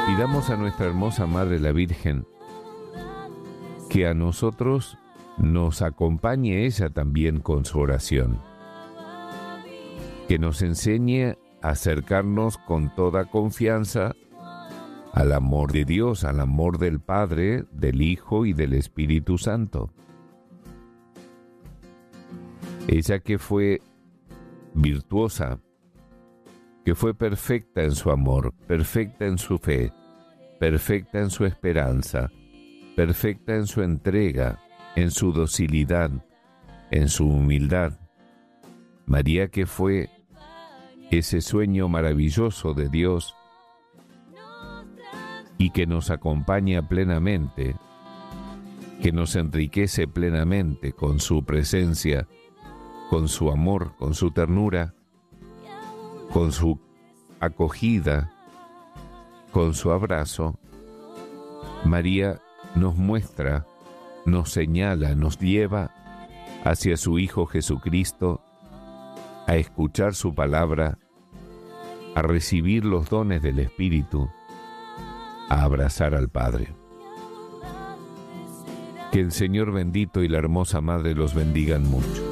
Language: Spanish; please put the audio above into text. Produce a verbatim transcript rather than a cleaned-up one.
Pidamos a nuestra hermosa Madre la Virgen que a nosotros nos acompañe ella también con su oración, que nos enseñe a acercarnos con toda confianza al amor de Dios, al amor del Padre, del Hijo y del Espíritu Santo. Ella que fue virtuosa, que fue perfecta en su amor, perfecta en su fe, perfecta en su esperanza, perfecta en su entrega, en su docilidad, en su humildad. María que fue ese sueño maravilloso de Dios y que nos acompaña plenamente, que nos enriquece plenamente con su presencia, con su amor, con su ternura, con su acogida, con su abrazo. María nos muestra, nos señala, nos lleva hacia su Hijo Jesucristo, a escuchar su palabra, a recibir los dones del Espíritu, a abrazar al Padre. Que el Señor bendito y la hermosa Madre los bendigan mucho.